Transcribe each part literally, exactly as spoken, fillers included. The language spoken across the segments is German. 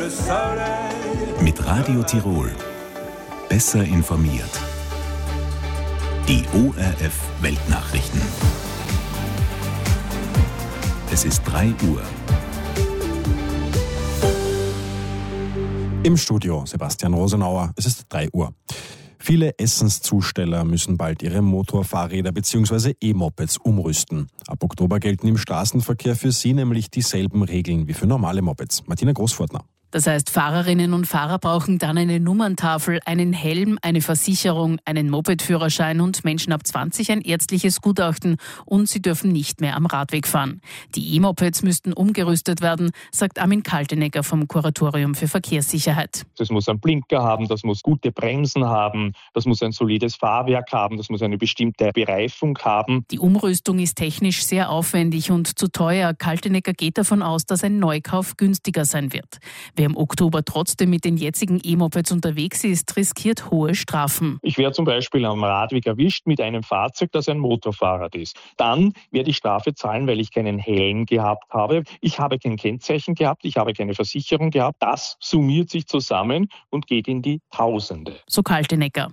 Mit Radio Tirol. Besser informiert. Die O R F Weltnachrichten. Es ist drei Uhr. Im Studio Sebastian Rosenauer. Es ist drei Uhr. Viele Essenszusteller müssen bald ihre Motorfahrräder bzw. E-Mopeds umrüsten. Ab Oktober gelten im Straßenverkehr für sie nämlich dieselben Regeln wie für normale Mopeds. Martina Großfortner. Das heißt, Fahrerinnen und Fahrer brauchen dann eine Nummerntafel, einen Helm, eine Versicherung, einen Mopedführerschein und Menschen ab zwanzig ein ärztliches Gutachten und sie dürfen nicht mehr am Radweg fahren. Die E-Mopeds müssten umgerüstet werden, sagt Armin Kaltenegger vom Kuratorium für Verkehrssicherheit. Das muss einen Blinker haben, das muss gute Bremsen haben, das muss ein solides Fahrwerk haben, das muss eine bestimmte Bereifung haben. Die Umrüstung ist technisch sehr aufwendig und zu teuer. Kaltenegger geht davon aus, dass ein Neukauf günstiger sein wird. Wer im Oktober trotzdem mit den jetzigen E-Mopeds unterwegs ist, riskiert hohe Strafen. Ich werde zum Beispiel am Radweg erwischt mit einem Fahrzeug, das ein Motorfahrrad ist. Dann werde ich Strafe zahlen, weil ich keinen Helm gehabt habe. Ich habe kein Kennzeichen gehabt, ich habe keine Versicherung gehabt. Das summiert sich zusammen und geht in die Tausende. So Kaltenegger.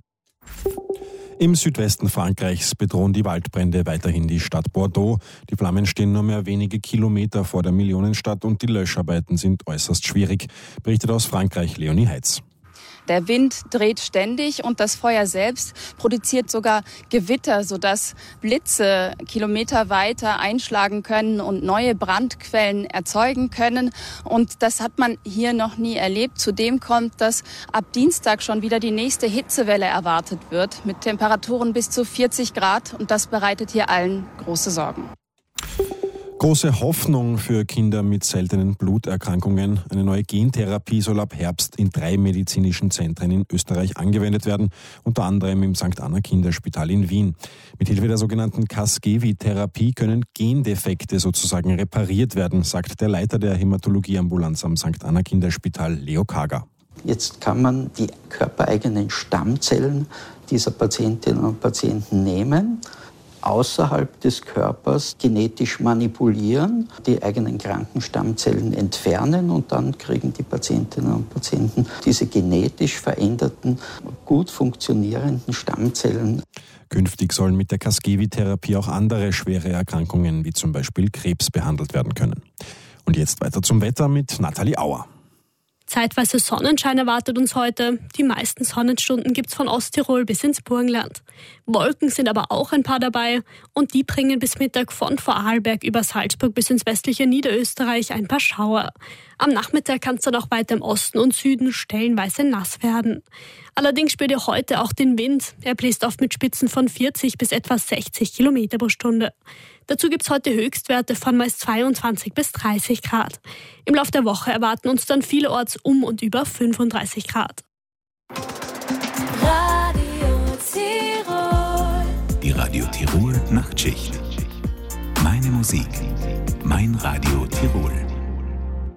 Im Südwesten Frankreichs bedrohen die Waldbrände weiterhin die Stadt Bordeaux. Die Flammen stehen nur mehr wenige Kilometer vor der Millionenstadt und die Löscharbeiten sind äußerst schwierig, berichtet aus Frankreich Leonie Heitz. Der Wind dreht ständig und das Feuer selbst produziert sogar Gewitter, sodass Blitze Kilometer weiter einschlagen können und neue Brandquellen erzeugen können. Und das hat man hier noch nie erlebt. Zudem kommt, dass ab Dienstag schon wieder die nächste Hitzewelle erwartet wird, mit Temperaturen bis zu vierzig Grad. Und das bereitet hier allen große Sorgen. Große Hoffnung für Kinder mit seltenen Bluterkrankungen. Eine neue Gentherapie soll ab Herbst in drei medizinischen Zentren in Österreich angewendet werden, unter anderem im Sankt Anna Kinderspital in Wien. Mithilfe der sogenannten Casgevy-Therapie können Gendefekte sozusagen repariert werden, sagt der Leiter der Hämatologieambulanz am Sankt Anna Kinderspital, Leo Kager. Jetzt kann man die körpereigenen Stammzellen dieser Patientinnen und Patienten nehmen, außerhalb des Körpers genetisch manipulieren, die eigenen kranken Stammzellen entfernen und dann kriegen die Patientinnen und Patienten diese genetisch veränderten, gut funktionierenden Stammzellen. Künftig sollen mit der Casgevy-Therapie auch andere schwere Erkrankungen wie zum Beispiel Krebs behandelt werden können. Und jetzt weiter zum Wetter mit Nathalie Auer. Zeitweise Sonnenschein erwartet uns heute. Die meisten Sonnenstunden gibt's von Osttirol bis ins Burgenland. Wolken sind aber auch ein paar dabei und die bringen bis Mittag von Vorarlberg über Salzburg bis ins westliche Niederösterreich ein paar Schauer. Am Nachmittag kann es dann auch weiter im Osten und Süden stellenweise nass werden. Allerdings spürt ihr heute auch den Wind. Er bläst oft mit Spitzen von vierzig bis etwa sechzig Kilometer pro Stunde. Dazu gibt es heute Höchstwerte von meist zweiundzwanzig bis dreißig Grad. Im Laufe der Woche erwarten uns dann vielerorts um und über fünfunddreißig Grad. Radio Tirol. Die Radio Tirol Nachtschicht. Meine Musik, mein Radio Tirol.